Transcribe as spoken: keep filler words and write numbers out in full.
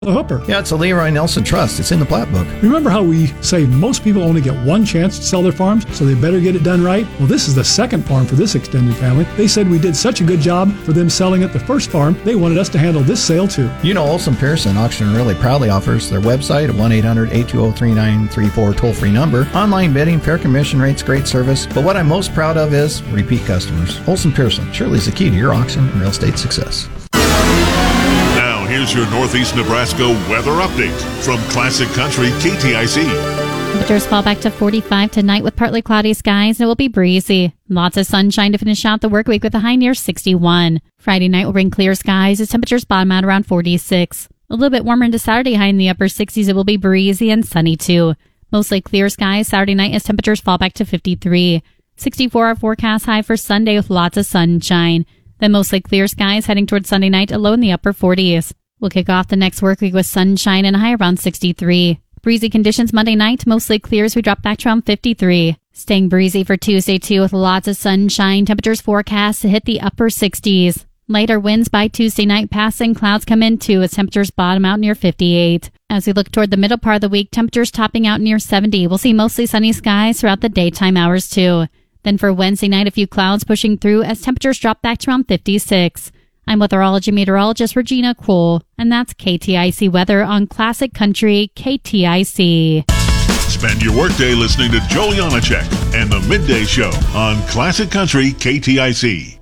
The Hooper. Yeah, it's a Leroy Nelson Trust. It's in the plat book. Remember how we say most people only get one chance to sell their farms, so they better get it done right? Well, this is the second farm for this extended family. They said we did such a good job for them selling at the first farm, they wanted us to handle this sale too. You know, Olson Pearson Auction really proudly offers their website at one eight hundred eight two zero three nine three four toll-free number, online bidding, fair commission rates, great service. But what I'm most proud of is repeat customers. Olson Pearson surely is the key to your auction and real estate success. Now, here's your Northeast Nebraska weather update from Classic Country K T I C. Temperatures fall back to forty-five tonight with partly cloudy skies, and it will be breezy. Lots of sunshine to finish out the work week with a high near sixty-one. Friday night will bring clear skies as temperatures bottom out around forty-six. A little bit warmer into Saturday, high in the upper sixties. It will be breezy and sunny too. Mostly clear skies Saturday night as temperatures fall back to fifty-three. sixty-four our forecast high for Sunday with lots of sunshine. Then mostly clear skies heading towards Sunday night, a low in the upper forties. We'll kick off the next work week with sunshine and a high around sixty-three. Breezy conditions Monday night, mostly clear as we drop back to around fifty-three. Staying breezy for Tuesday too with lots of sunshine. Temperatures forecast to hit the upper sixties. Lighter winds by Tuesday night, passing clouds come in too as temperatures bottom out near fifty-eight. As we look toward the middle part of the week, temperatures topping out near seventy. We'll see mostly sunny skies throughout the daytime hours too. Then for Wednesday night, a few clouds pushing through as temperatures drop back to around fifty-six. I'm weatherology meteorologist Regina Cole, and that's K T I C weather on Classic Country K T I C. Spend your workday listening to Joe Yanachek and the Midday Show on Classic Country K T I C.